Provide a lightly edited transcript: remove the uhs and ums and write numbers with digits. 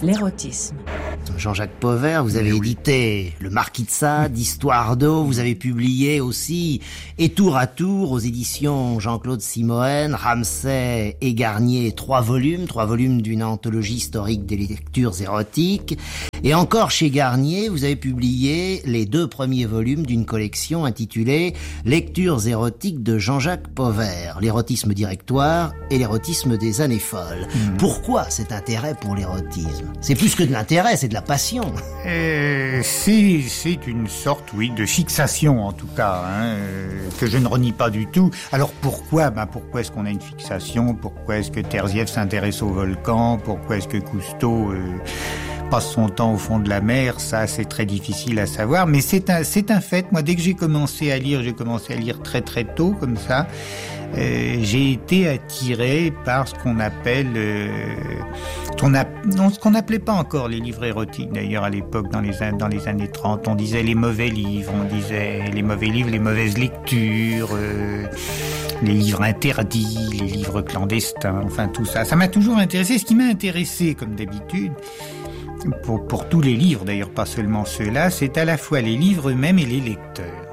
l'érotisme. Jean-Jacques Pauvert, vous avez édité Le Marquis de Sade, Histoire d'eau, vous avez publié aussi Et tour à tour aux éditions Jean-Claude Simoën, Ramsay et Garnier, 3 volumes d'une anthologie historique des lectures érotiques. Et encore chez Garnier, vous avez publié les 2 premiers volumes d'une collection intitulée Lectures érotiques de Jean-Jacques Pauvert, l'érotisme directoire et l'érotisme des années folles. Pourquoi cet intérêt pour l'érotisme? C'est plus que de l'intérêt, c'est de la passion. C'est une sorte, oui, de fixation en tout cas, que je ne renie pas du tout. Alors pourquoi? Pourquoi est-ce qu'on a une fixation? Pourquoi est-ce que Terzieff s'intéresse au volcan? Pourquoi est-ce que Cousteau passe son temps au fond de la mer? Ça, c'est très difficile à savoir, mais c'est un fait. Moi, dès que j'ai commencé à lire très très tôt, comme ça. J'ai été attiré par ce qu'on appelle, ce qu'on n'appelait pas encore les livres érotiques d'ailleurs à l'époque, dans les années 30. On disait les mauvais livres, les mauvaises lectures, les livres interdits, les livres clandestins, enfin tout ça. Ça m'a toujours intéressé. Ce qui m'a intéressé, comme d'habitude, pour tous les livres d'ailleurs, pas seulement ceux-là, c'est à la fois les livres eux-mêmes et les lecteurs.